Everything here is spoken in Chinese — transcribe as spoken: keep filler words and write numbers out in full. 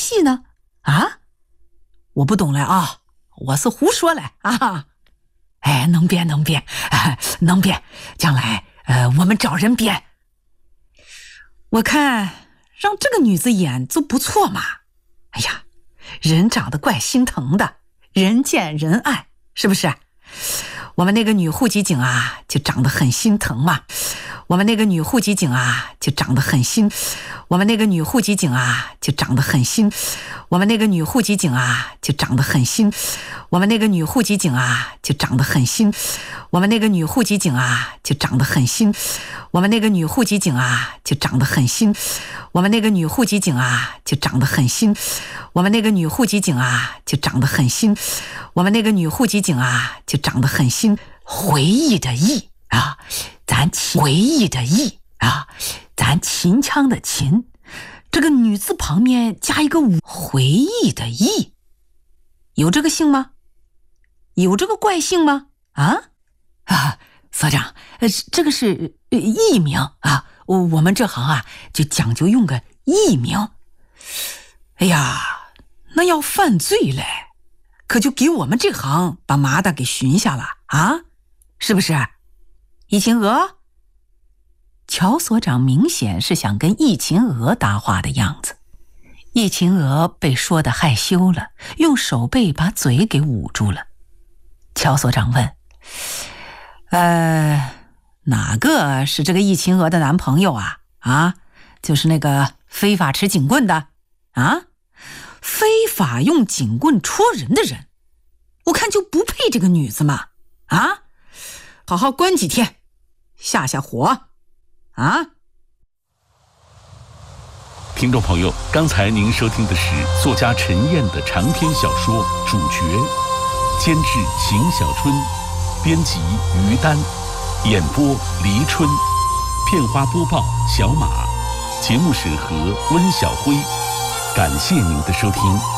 戏呢？啊？我不懂了啊，我是胡说了啊。哎，能编能编、啊、能编，将来呃我们找人编。我看让这个女子演就不错嘛。哎呀，人长得怪心疼的，人见人爱，是不是？我们那个女户籍警啊就长得很心疼嘛。我们那个女户籍警啊就长得很心我们那个女户籍警啊就长得很心我们那个女户籍警啊就长得很心我们那个女户籍警啊就长得很心我们那个女户籍警啊就长得很心我们那个女户籍警啊就长得很心我们那个女户籍警啊就长得很心我们那个女户籍警啊就长得很心我们那个女户籍警啊就长得很心回忆的忆啊，咱回忆的忆啊，咱秦腔的秦，这个女字旁边加一个武，回忆的忆，有这个姓吗？有这个怪姓吗？啊啊，所长，呃，这个是呃艺名啊，我我们这行啊就讲究用个艺名。哎呀，那要犯罪嘞，可就给我们这行把麻袋给寻下了啊，是不是？易秦娥，乔所长明显是想跟易秦娥搭话的样子。易秦娥被说得害羞了，用手背把嘴给捂住了。乔所长问：呃，哪个是这个易秦娥的男朋友啊？啊，就是那个非法持警棍的啊，非法用警棍戳人的人，我看就不配这个女子嘛！啊，好好关几天，下下火啊！ 听众朋友，刚才您收听的是作家陈燕的长篇小说《主角》，监制邢小春，编辑于丹，演播黎春，片花播报小马，节目审核温小辉。感谢您的收听。